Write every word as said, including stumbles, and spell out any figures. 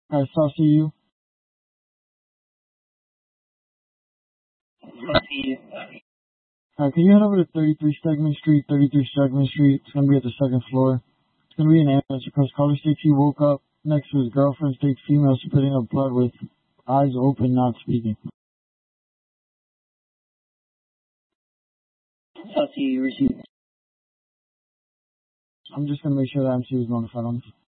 Alright, so I'll see you. I'll see you. Alright, can you head over to thirty-three Stegman Street, thirty-three Stegman Street? It's gonna be at the second floor. It's gonna be an ambulance because caller states he woke up next to his girlfriend, state female, spitting up blood with eyes open, not speaking. I'll see you received. I'm just gonna make sure that M C was notified on this.